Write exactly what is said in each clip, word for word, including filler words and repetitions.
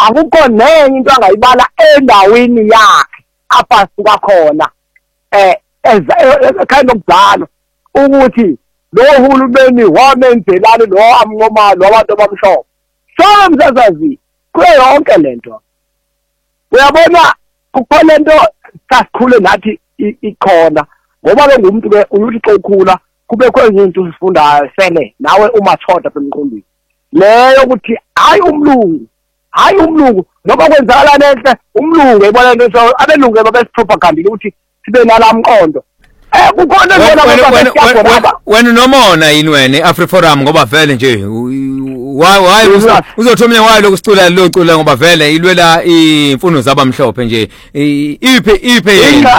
akukho nenye into angayibala endaweni yakhe apha suka khona eh as a kind of dano ukuthi lo hulumeni wamenzelani lo amnqoma lo abantu abamhlophe so mzazazi kuyo yonke lento uyabona kukhona into sasikhule nathi ikhona ngoba ke ngumuntu ke uyithi xa ukhula kube kwenye into usifundayo sele nawe uma thoda emqondweni leyo ukuthi hayi umlungu hayi umlungu noma kwenzakala nenhle umlungu ebona into abelungu babesipropaganda ukuthi sibe nalamqondo eh kukhona bona wena nomona yini wena iAfriforum ngoba vele nje why why uzothi omnye wayo lokusicula locula ngoba vele ilwela imfundo zabamhlophe nje iphe iphe yena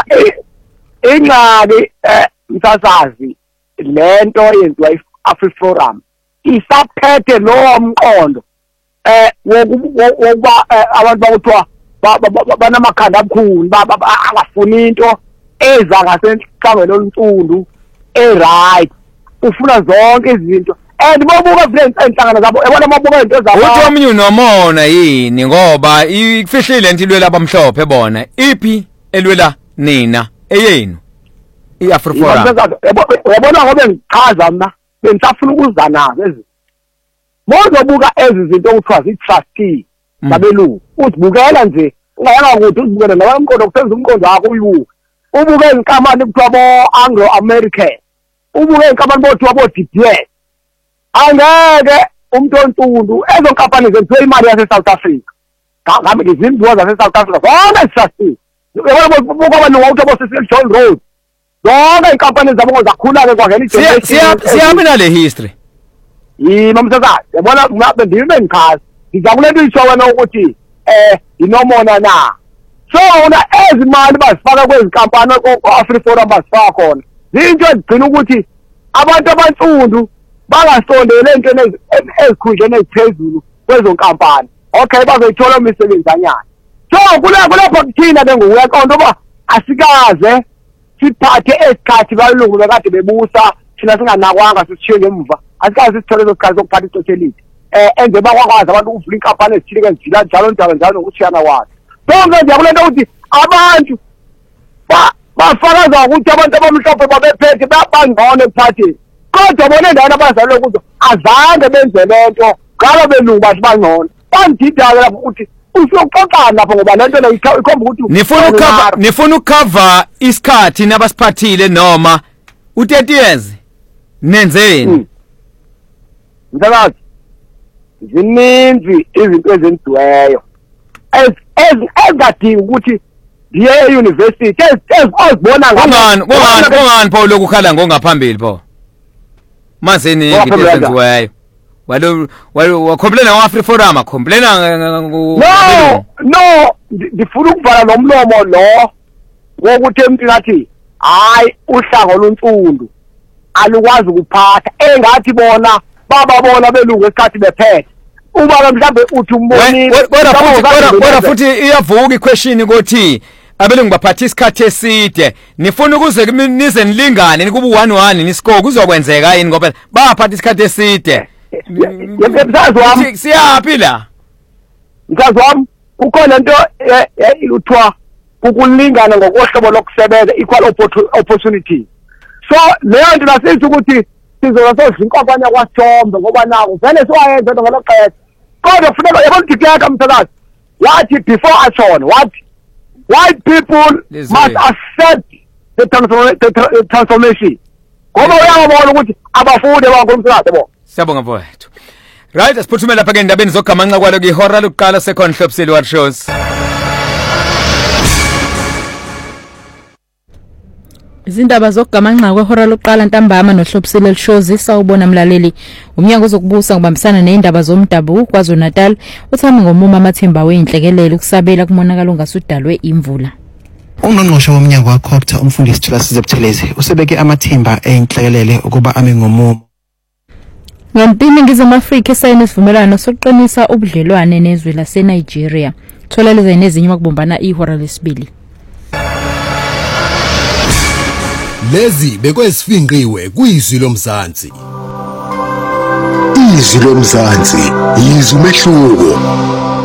ingxaki msasazi lento yenziwa iAfriforum isaphethe lo mqondo eh wokuba abantu bakuthiwa banamakhanda abukhulu abafuni into eza ngasenhlangwelo oluntundu eright ufuna zonke izinto and bobuka friends enhlangana zabo ebona mabuka into zabo uthi omnye nomona yini ngoba ifihlile into ilwela abamhlophe bona iphi elwela nina eyenu iAfriforum uyabona ngobe ngichaza mina bengisafuna ukuza nazo ezi mozobuka ezi zinto okuthiwa zi-trustee babelungu uzibukela nje ungayanga ukuthi uzibukele nawe umqondo ukusenza umqondo wakho uyibuka ubuke inkampani kuthiwa bo-Anglo American ubuke inkampani bothiwa bo-D B S angeke umuntu ontundu ezo nkampani zenziwe imali yase-South Africa ngami ngizimbiwa zase-South Africa zonke zi-trustee buka abantu ngawuthi abo-Cecil John Road zonke inkampani zabo zakhula-ke kwangena siyabi nale history yima msasazi yabona bendibe ngichaza ngijabule into isho wena ukuthi eh inomona na so una ezimali bazifaka kwezinkampani ko-Afriforum bazifaka khona zinto ezigcina ukuthi abantu abansundu bangasondele entweni ezikhundleni eziphezulu kwezo nkampani okay bazoyithola umsebenzanyana so kulapho lapho kuthina ke ngokuyakonto uba asikaze siphathe esikhathi balungu bekade bebusa thina singanakwanga sishiye ngemva asikaze sithole lesikhathi sokuphatha ixesha elide eh enze bakwazi abantu ukuvula inkampani ezithile ezijila njalo njalo njalo nokushiyana kwazo sonke nje kulento ukuthi abantu bafakaza ukuthi abantu abamhlophe babephethe babangcono ephathini kodwa bona endaweni abazalwe kuzo azange benze lento ngalo belungu bathi bangcono bandidala lapho ukuthi usoxoxana lapho ngoba lento le ikhomba ukuthi nifuna ukucover nifuna ukucover isikhathi nabasiphathile noma u-thirty years nenzeni mntakazi zininzi izinto ezenziweyo ezingadingi ukuthi ndiye e-university ezibona ngani ngani ngani pho lokukhala ngokungaphambili pho manje iningi into ezenziweyo walo wakhomplela ngo-Afriforum akhomplela no no ndifuna ukuvala nomlomo lo wokuthi emntwini athi hayi uhlanga olunsundu alukwazi ukuphatha engathi bona bababona belungu esikhathi bephethe uba mhlambe uthi umbonile kodwa futhi iyavuka iquestion ukuthi abelungu baphatha isikhathi eside nifuna ukuze nize nilingane nikuba u-one one niscore kuzokwenzeka yini ngoba baphatha isikhathi eside msazi wami siyaphi la msazi wami ukhona into uthiwa ukulingana ngokohlobo lokusebenza equal opportunity so leyo nto nasithi ukuthi sizoba sodla inkompani yakwaSithombe ngoba naku vele siwayenza into ngelo xesha kodwa kufuneka yabona uDikleka msakazi wathi before atshona wathi white people must accept the, the transformation ngoba uyabona ukuthi abafundi bankomsakazi bo siyabonga mfowethu right asiphuthumela lapha ke endabeni zogamanxa kwalo kwihora lokuqala second Hlopsile War Shows. Izindaba zokugamanxa kwehora lokuqala ntambama noHlopsile Shows sawubona mlaleli umnyango ozokubusa ngibambisana neindaba zomdabu kwaZulu Natal uthama ngomuma amathemba weinhlekelelo ukusabela kumonakalo ngasudalwe imvula. Ungqongqoshe womnyango wakhopta umfundisi Thulasizwe Buthelezi usebeke amathemba einhlekelele ukuba ame ngomumo. Ngempini ngizama Africa esayine isivumelwano sokuqinisa ubudlelwane nezwe laseNigeria. Thola lezi nezinye makubombana ihora lesibili. Lezi bekwesifinqiwe kuyizwi lomzansi. Izwi lomzansi yizwi umehluko.